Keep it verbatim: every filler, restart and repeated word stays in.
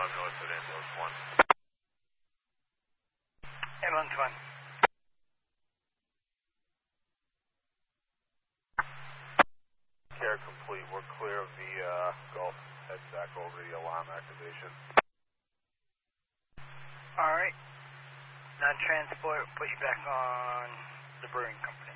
north at ambulance one. Ambulance one. Care complete. We're clear of the uh, Gulf. Head back over the alarm activation. Alright. Non-transport, put you back on the brewing company.